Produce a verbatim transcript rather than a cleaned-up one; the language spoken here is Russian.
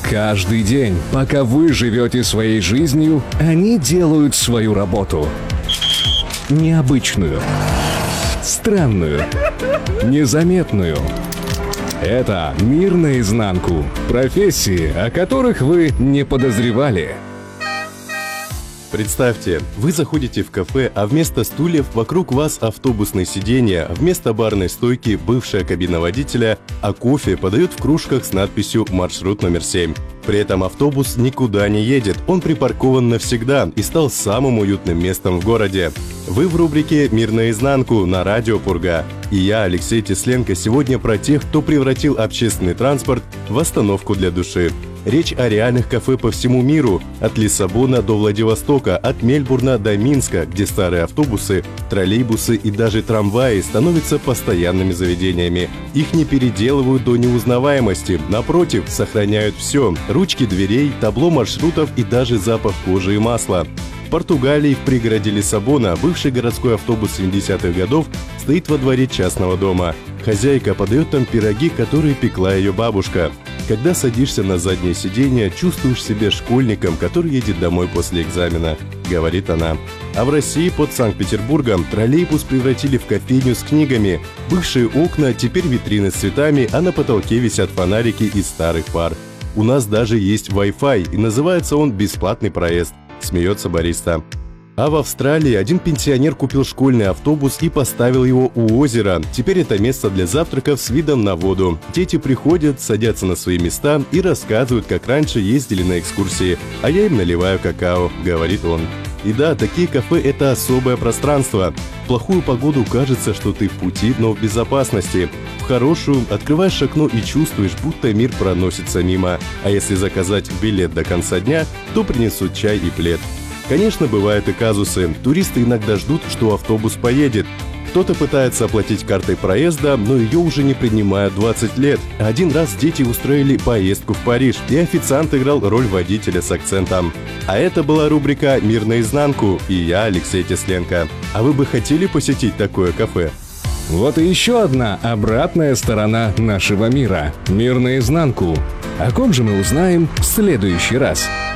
Каждый день, пока вы живете своей жизнью, они делают свою работу. Необычную, странную, незаметную. Это «Мир наизнанку». Профессии, о которых вы не подозревали. Представьте, вы заходите в кафе, а вместо стульев вокруг вас автобусные сиденья, вместо барной стойки бывшая кабина водителя, а кофе подают в кружках с надписью «Маршрут номер семь». При этом автобус никуда не едет, он припаркован навсегда и стал самым уютным местом в городе. Вы в рубрике «Мир наизнанку» на радио Пурга. И я, Алексей Тесленко, сегодня про тех, кто превратил общественный транспорт в остановку для души. Речь о реальных кафе по всему миру, от Лиссабона до Владивостока, от Мельбурна до Минска, где старые автобусы, троллейбусы и даже трамваи становятся постоянными заведениями. Их не переделывают до неузнаваемости, напротив, сохраняют все – ручки дверей, табло маршрутов и даже запах кожи и масла. В Португалии, в пригороде Лиссабона, бывший городской автобус семидесятых годов стоит во дворе частного дома. Хозяйка подает там пироги, которые пекла ее бабушка. Когда садишься на заднее сиденье, чувствуешь себя школьником, который едет домой после экзамена, говорит она. А в России под Санкт-Петербургом троллейбус превратили в кофейню с книгами. Бывшие окна теперь витрины с цветами, а на потолке висят фонарики из старых пар. У нас даже есть Wi-Fi, и называется он «Бесплатный проезд», смеется бариста. А в Австралии один пенсионер купил школьный автобус и поставил его у озера. Теперь это место для завтраков с видом на воду. Дети приходят, садятся на свои места и рассказывают, как раньше ездили на экскурсии. А я им наливаю какао, говорит он. И да, такие кафе – это особое пространство. В плохую погоду кажется, что ты в пути, но в безопасности. В хорошую открываешь окно и чувствуешь, будто мир проносится мимо. А если заказать билет до конца дня, то принесут чай и плед. Конечно, бывают и казусы. Туристы иногда ждут, что автобус поедет. Кто-то пытается оплатить картой проезда, но ее уже не принимают двадцать лет. Один раз дети устроили поездку в Париж, и официант играл роль водителя с акцентом. А это была рубрика «Мир наизнанку», и я, Алексей Тесленко. А вы бы хотели посетить такое кафе? Вот и еще одна обратная сторона нашего мира. «Мир наизнанку». О ком же мы узнаем в следующий раз.